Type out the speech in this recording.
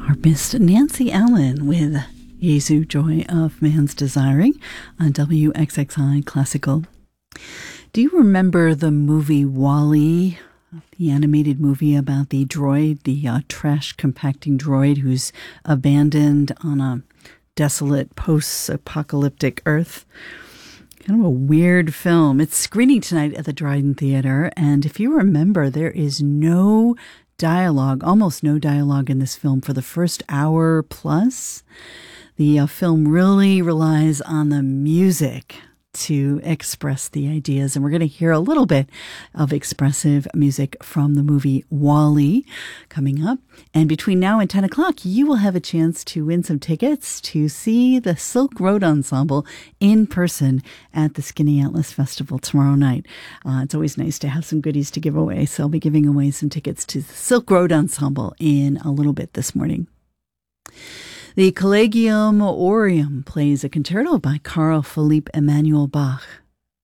Our Miss Nancy Allen with Jesu Joy of Man's Desiring on WXXI Classical. Do you remember the movie WALL-E, the animated movie about the droid, the trash compacting droid who's abandoned on a desolate post-apocalyptic Earth? Kind of a weird film. It's screening tonight at the Dryden Theater, and if you remember, there is no dialogue, almost no dialogue in this film for the first hour plus. The film really relies on the music to express the ideas, and we're going to hear a little bit of expressive music from the movie WALL-E coming up. And between now and 10 o'clock, you will have a chance to win some tickets to see the Silk Road Ensemble in person at the Skinny Atlas Festival tomorrow night. It's always nice to have some goodies to give away, so I'll be giving away some tickets to the Silk Road Ensemble in a little bit this morning. The Collegium Aureum plays a concerto by Carl Philipp Emanuel Bach.